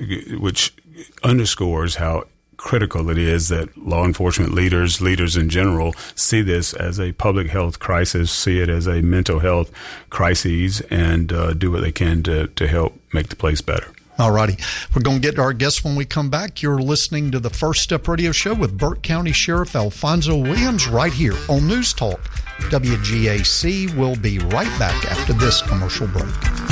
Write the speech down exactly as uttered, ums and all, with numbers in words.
which underscores how critical it is that law enforcement leaders, leaders in general, see this as a public health crisis, see it as a mental health crisis, and uh, do what they can to, to help make the place better. All righty. We're going to get to our guests when we come back. You're listening to the First Step Radio Show with Burke County Sheriff Alfonso Williams right here on News Talk W G A C. We'll be right back after this commercial break.